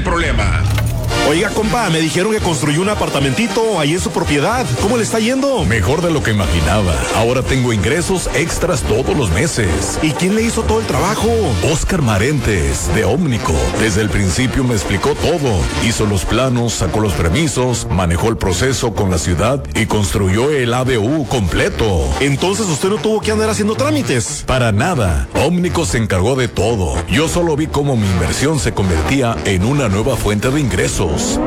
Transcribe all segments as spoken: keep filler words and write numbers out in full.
el problema. Oiga, compa, me dijeron que construyó un apartamentito ahí en su propiedad. ¿Cómo le está yendo? Mejor de lo que imaginaba. Ahora tengo ingresos extras todos los meses. ¿Y quién le hizo todo el trabajo? Oscar Marentes, de Ómnico. Desde el principio me explicó todo. Hizo los planos, sacó los permisos, manejó el proceso con la ciudad y construyó el A D U completo. Entonces usted no tuvo que andar haciendo trámites. Para nada. Ómnico se encargó de todo. Yo solo vi cómo mi inversión se convertía en una nueva fuente de ingresos.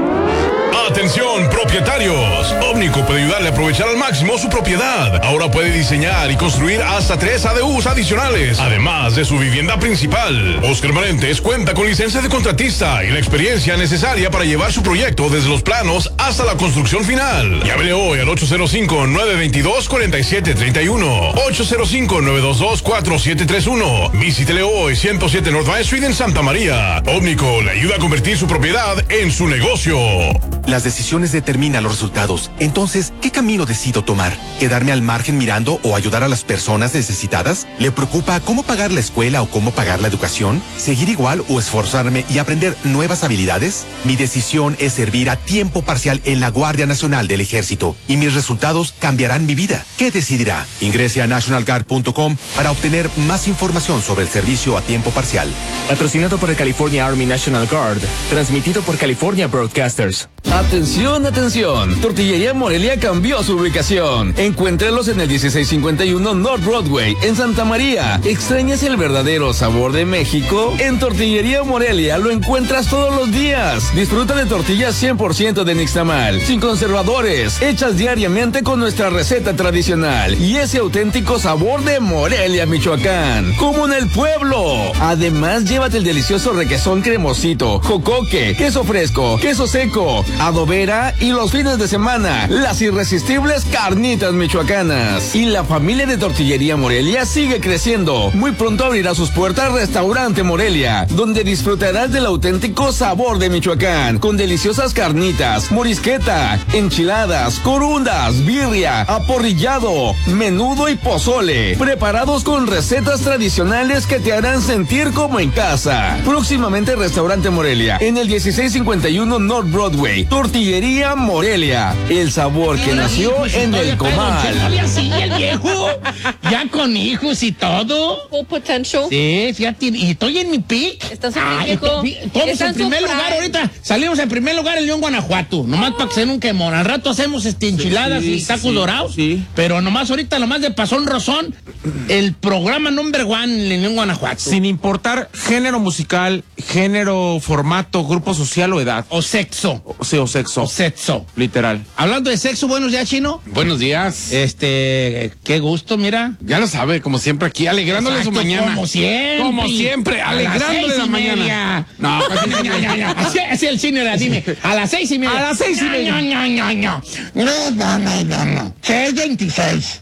Atención, propietarios. Ómnico puede ayudarle a aprovechar al máximo su propiedad. Ahora puede diseñar y construir hasta tres A D Us adicionales, además de su vivienda principal. Oscar Marentes cuenta con licencia de contratista y la experiencia necesaria para llevar su proyecto desde los planos hasta la construcción final. Llámele hoy al ocho cero cinco, nueve dos dos, cuatro siete tres uno, ocho cero cinco, nueve dos dos, cuatro siete tres uno. Visítele hoy, ciento siete North Main Street en Santa María. Ómnico le ayuda a convertir su propiedad en su negocio. Las decisiones determinan los resultados. Entonces, ¿qué camino decido tomar? ¿Quedarme al margen mirando o ayudar a las personas necesitadas? ¿Le preocupa cómo pagar la escuela o cómo pagar la educación? ¿Seguir igual o esforzarme y aprender nuevas habilidades? Mi decisión es servir a tiempo parcial en la Guardia Nacional del Ejército y mis resultados cambiarán mi vida. ¿Qué decidirá? Ingrese a national guard punto com para obtener más información sobre el servicio a tiempo parcial. Patrocinado por el California Army National Guard. Transmitido por California Broadcasters. Atención, atención. Tortillería Morelia cambió su ubicación. Encuéntrelos en el dieciséis cincuenta y uno North Broadway, en Santa María. ¿Extrañas el verdadero sabor de México? En Tortillería Morelia lo encuentras todos los días. Disfruta de tortillas cien por ciento de nixtamal, sin conservadores, hechas diariamente con nuestra receta tradicional y ese auténtico sabor de Morelia, Michoacán, como en el pueblo. Además, llévate el delicioso requesón cremosito, jocoque, queso fresco, queso seco, adobera y los fines de semana, las irresistibles carnitas michoacanas. Y la familia de Tortillería Morelia sigue creciendo. Muy pronto abrirá sus puertas Restaurante Morelia, donde disfrutarás del auténtico sabor de Michoacán, con deliciosas carnitas, morisqueta, enchiladas, corundas, birria, aporrillado, menudo y pozole, preparados con recetas tradicionales que te harán sentir como en casa. Próximamente Restaurante Morelia, en el dieciséis cincuenta y uno North Broadway. Tortillería Morelia, el sabor que nació en el comal. Así el viejo, ya con hijos y todo. Full potential. Sí, fíjate, y estoy en mi pick. Estás en mi viejo. Todos en primer lugar ahorita. Salimos en primer lugar en León, Guanajuato. Nomás para que se den un quemón. Al rato hacemos este enchiladas sí, y tacos sí, dorados. Sí. Pero nomás ahorita, nomás de pasón rozón, el programa number one en León, Guanajuato. Sin importar género musical, género, formato, grupo social o edad. O sexo. O, sí, o sexo. O sexo. Literal. Hablando de sexo, buenos días, Chino. Buenos días. Este, qué gusto, mira. Ya lo sabe, como siempre aquí, alegrándole Exacto, su mañana. Como siempre. Como siempre, alegrándole la mañana. No, no, no, no, no. Así es el chino, era, dime. A las seis y media. A las seis y media. No, no, no, no. No, no, no, no, no. seis veintiséis.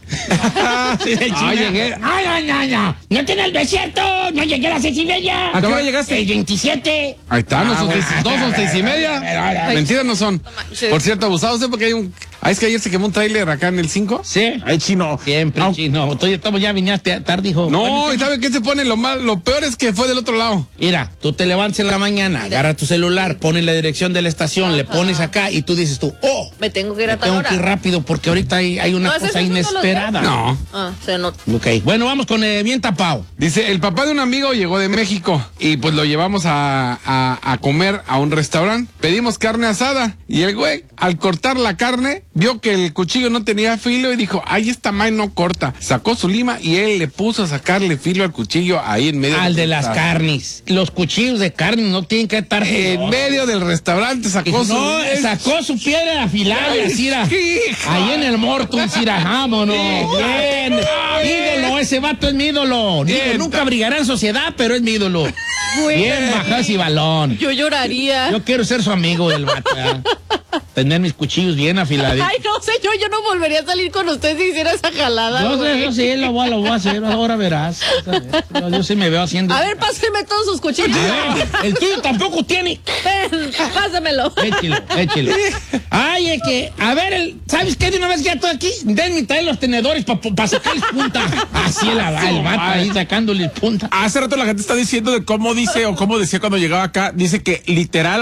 Ah, llegué. Ay, no, no, no. No tiene el desierto. No llegué a las seis y media. ¿A qué hora llegaste? seis veintisiete. Ahí está, no Ah, son bueno. seis, dos son seis y media. Mentiras no son. Por cierto, abusado usted porque hay un... Ah, es que ayer se quemó un tráiler acá en el cinco. Sí. Ay, Chino. Siempre, no. Chino. Tú estamos ya viniste tarde, hijo. No, Bueno, ¿y sabe qué se pone? Lo mal, lo peor es que fue del otro lado. Mira, tú te levantas en la mañana, agarras tu celular, pones la dirección de la estación, Ajá. le pones acá y tú dices tú, oh, me tengo que ir a tal tengo hora. que ir rápido porque ahorita hay, hay una ¿No cosa inesperada. No. Ah, se nota. Ok, bueno, vamos con eh, bien tapado. Dice, el papá de un amigo llegó de México y pues lo llevamos a, a, a comer a un restaurante. Pedimos carne asada y el güey, al cortar la carne, vio que el cuchillo no tenía filo y dijo, ay, esta madre no corta. Sacó su lima y él le puso a sacarle filo al cuchillo ahí en medio. Al de las carnes. Los cuchillos de carne no tienen que estar en no. medio del restaurante. Sacó su... No, sacó su piedra afilada y así era. Ahí en el Morton, Cira, vámonos. Bien. Ídolo, ese vato es mi ídolo. Digo, nunca abrigará en sociedad, pero es mi ídolo. Bien, bien bajas y balón. Yo lloraría. Yo quiero ser su amigo del vato. Tener mis cuchillos bien afilados. Ay, no sé, yo, yo no volvería a salir con usted si hiciera esa jalada. Yo sé, yo sí, lo voy, lo voy a hacer, ahora verás. Yo, yo sí me veo haciendo. A ver, páseme todos sus cuchillos. A ver, el tuyo tampoco tiene. Ven, pásamelo. Échelo, échelo. Ay, es que, a ver, el, ¿sabes qué? De una vez que ya estoy aquí, denme traer los tenedores para pa sacarles punta. Así el, el vato ahí sacándoles punta. Hace rato la gente está diciendo de cómo dice o cómo decía cuando llegaba acá. Dice que literal